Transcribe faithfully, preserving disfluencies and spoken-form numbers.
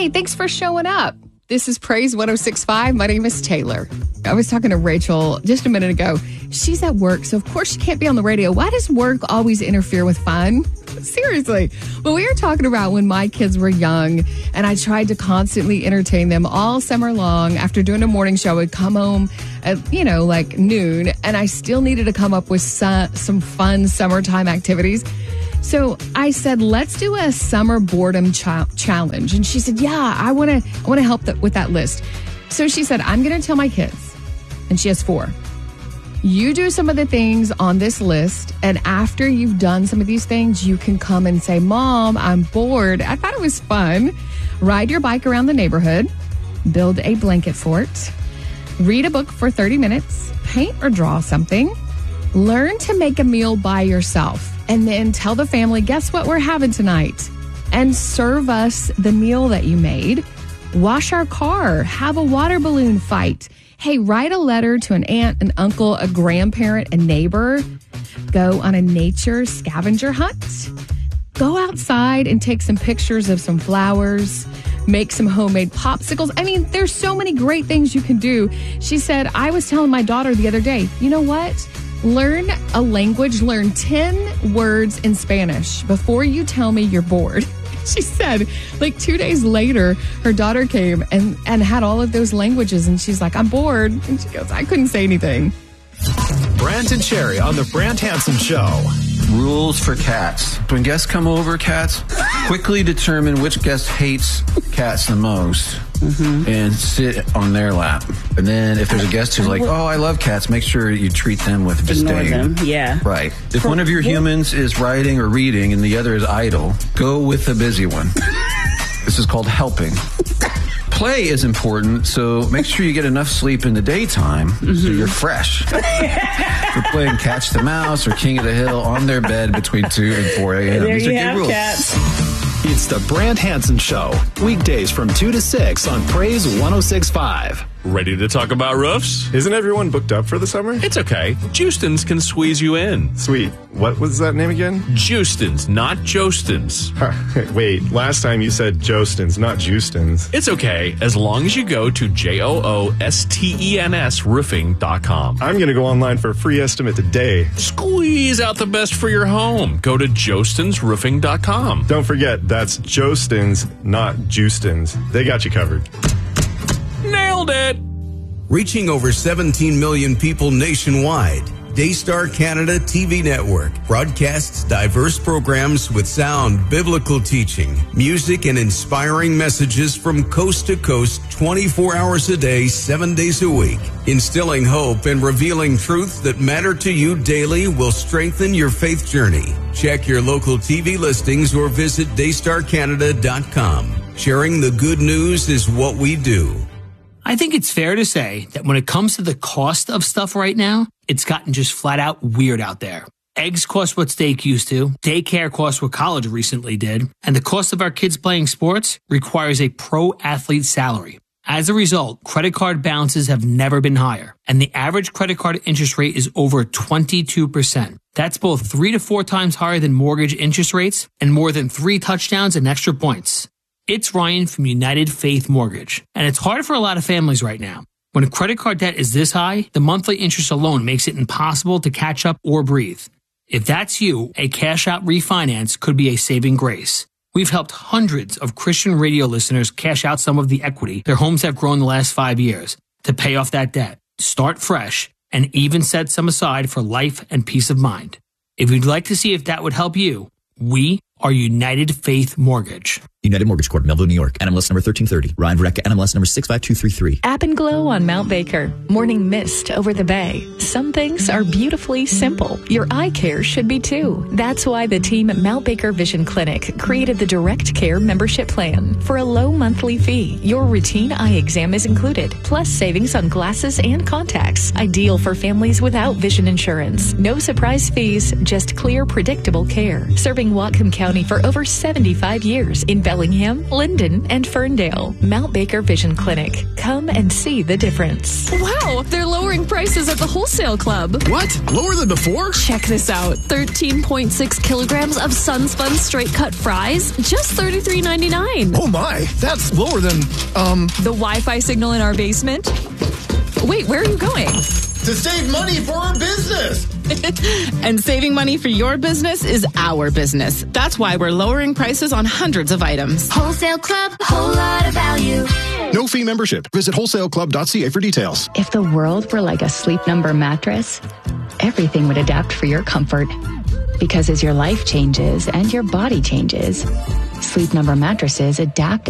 Hey, thanks for showing up. This is Praise one oh six point five. My name is Taylor. I was talking to Rachel just a minute ago. She's at work, so of course she can't be on the radio. Why does work always interfere with fun? Seriously. Well, we were talking about when my kids were young, and I tried to constantly entertain them all summer long. After doing a morning show, I would come home at, you know, like noon, and I still needed to come up with some, some fun summertime activities. So I said, let's do a summer boredom ch- challenge. And she said, yeah, I want to I want to help th- with that list. So she said, I'm going to tell my kids, and she has four. You do some of the things on this list, and after you've done some of these things, you can come and say, Mom, I'm bored. I thought it was fun. Ride your bike around the neighborhood, build a blanket fort, read a book for thirty minutes, paint or draw something, learn to make a meal by yourself, and then tell the family, guess what we're having tonight? And serve us the meal that you made. Wash our car, have a water balloon fight. Hey, write a letter to an aunt, an uncle, a grandparent, a neighbor. Go on a nature scavenger hunt. Go outside and take some pictures of some flowers. Make some homemade popsicles. I mean, there's so many great things you can do. She said, I was telling my daughter the other day, you know what? Learn a language, learn ten words in Spanish before you tell me you're bored. She said, like two days later, her daughter came and, and had all of those languages, and she's like, I'm bored. And she goes, I couldn't say anything. Brandt and Sherry on the Brandt Hansen Show. Rules for cats. When guests come over, cats, quickly determine which guest hates cats the most mm-hmm. and sit on their lap. And then if there's a guest who's like, oh, I love cats, make sure you treat them with disdain. Ignore them, yeah. Right. If For, one of your humans is writing or reading and the other is idle, go with the busy one. This is called helping. Play is important, so make sure you get enough sleep in the daytime mm-hmm. so you're fresh. We're playing Catch the Mouse or King of the Hill on their bed between two and four a.m. There These you are have good rules. cats. It's the Brandt Hansen Show. Weekdays from two to six on Praise one oh six point five. Ready to talk about roofs? Isn't everyone booked up for the summer? It's okay. Justin's can squeeze you in. Sweet. What was that name again? Justin's, not Jostins. Wait, last time you said Jostins, not Justins. It's okay, as long as you go to J O O S T E N S roofing dot com. I'm going to go online for a free estimate today. Squeeze out the best for your home. Go to Jostins roofing dot com. Don't forget, that's Jostins, not Justins. They got you covered. Nailed it! Reaching over seventeen million people nationwide, Daystar Canada T V Network broadcasts diverse programs with sound biblical teaching, music, and inspiring messages from coast to coast twenty-four hours a day, seven days a week. Instilling hope and revealing truths that matter to you daily will strengthen your faith journey. Check your local T V listings or visit daystar canada dot com. Sharing the good news is what we do. I think it's fair to say that when it comes to the cost of stuff right now, it's gotten just flat out weird out there. Eggs cost what steak used to, daycare costs what college recently did, and the cost of our kids playing sports requires a pro athlete salary. As a result, credit card balances have never been higher, and the average credit card interest rate is over twenty-two percent. That's both three to four times higher than mortgage interest rates and more than three touchdowns and extra points. It's Ryan from United Faith Mortgage, and it's hard for a lot of families right now. When a credit card debt is this high, the monthly interest alone makes it impossible to catch up or breathe. If that's you, a cash-out refinance could be a saving grace. We've helped hundreds of Christian radio listeners cash out some of the equity their homes have grown the last five years to pay off that debt, start fresh, and even set some aside for life and peace of mind. If you'd like to see if that would help you, we are United Faith Mortgage. United Mortgage Corp, Melville, New York. N M L S number thirteen thirty. Ryan Verrecka, N M L S number six five two three three. App and Glow on Mount Baker. Morning mist over the bay. Some things are beautifully simple. Your eye care should be too. That's why the team at Mount Baker Vision Clinic created the Direct Care membership plan. For a low monthly fee, your routine eye exam is included, plus savings on glasses and contacts. Ideal for families without vision insurance. No surprise fees, just clear, predictable care. Serving Whatcom County for over seventy-five years in Bel Bellingham, Linden, and Ferndale. Mount Baker Vision Clinic. Come and see the difference. Wow, they're lowering prices at the Wholesale Club. What? Lower than before? Check this out. thirteen point six kilograms of Sunspun straight cut fries, just thirty-three ninety-nine. Oh my, that's lower than, um... the Wi-Fi signal in our basement? Wait, where are you going? To save money for our business! And saving money for your business is our business. That's why we're lowering prices on hundreds of items. Wholesale Club, whole lot of value. No fee membership. Visit wholesale club dot c a for details. If the world were like a Sleep Number mattress, everything would adapt for your comfort. Because as your life changes and your body changes, Sleep Number mattresses adapt